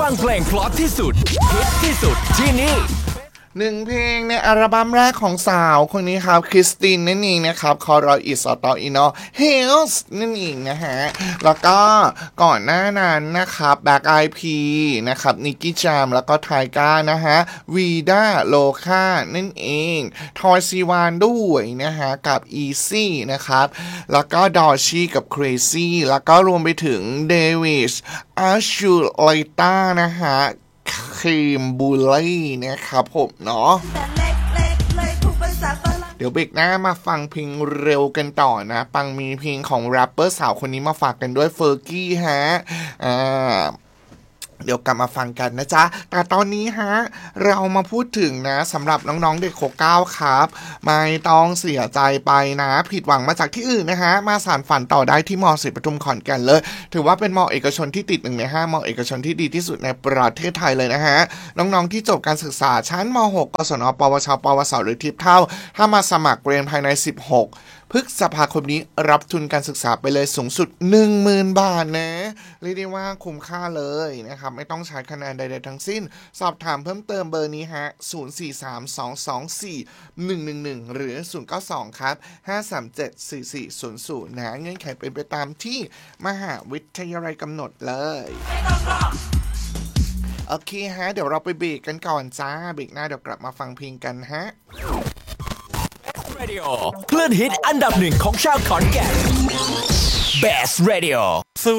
ฟังเพลงเพราะที่สุดฮิตที่สุดที่นี่หนึ่งเพลงในอัลบั้มแรกของสาวคนนี้ครับคริสตินนั่นเองนะครับคอรอยอิสตออินอเฮลส์นั่นเองนะฮะแล้วก็ก่อนหน้านั้นนะครับแบ็กไอพีนะครับนิกกี้จามแล้วก็ไทก้านะฮะวีด้าโลคานั่นเองทอยซีวานด้วยนะฮะกับอีซี่นะครับแล้วก็ดอชีกับเครซี่แล้วก็รวมไปถึงเดวิสอาชูไลต้านะฮะครีมบูลลี่นะครับผมเนาะเดี๋ยวเบรกหน้ามาฟังเพลงเร็วกันต่อนะปังมีเพลงของแรปเปอร์สาวคนนี้มาฝากกันด้วยเฟอร์กี้ฮะเดี๋ยวกลับมาฟังกันนะจ๊ะแต่ตอนนี้ฮะเรามาพูดถึงนะสำหรับน้องๆเด็ก69ครับไม่ต้องเสียใจไปนะผิดหวังมาจากที่อื่นนะฮะมาสานฝันต่อได้ที่ม.ศิริปทุมขอนแก่นเลยถือว่าเป็นม.เอกชนที่ติด1 ใน 5ม.เอกชนที่ดีที่สุดในประเทศไทยเลยนะฮะน้องๆที่จบการศึกษาชั้นม.6 กศน.ปวช.ปวส.หรือทิพย์เท่าถ้ามาสมัครเรียนภายใน16พฤษภาคมนี้รับทุนการศึกษาไปเลยสูงสุด 10,000 บาทนะเรียกได้ว่าคุ้มค่าเลยนะครับไม่ต้องใช้คะแนนใดๆทั้งสิ้นสอบถามเพิ่มเติมเบอร์นี้ฮะ0432241111หรือ092ครับ5374400นะเงื่อนไขเป็นไปตามที่มหาวิทยาลัยกำหนดเลยโอเคฮะเดี๋ยวเราไปเบรกกันก่อนจ้าเบรกหน้าเดี๋ยวกลับมาฟังเพลงกันฮะคลื่นฮิตอันดับ 1ของชาวขอนแก่น Best Radio